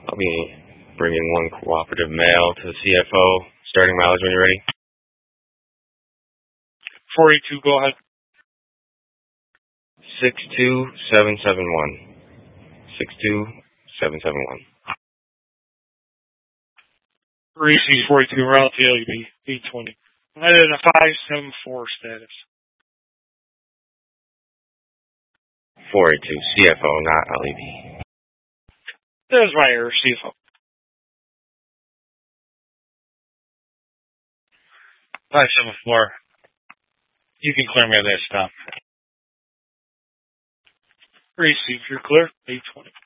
I'll be bringing one cooperative male to the CFO. Starting mileage when you're ready. 482, go ahead. 62771. 62771. 3C 42, route to LEB, 820. I did a 574 status. 482, CFO, not LEB. That was my error, CFO. 574. You can clear me at that stop. 3C, if you're clear, 820.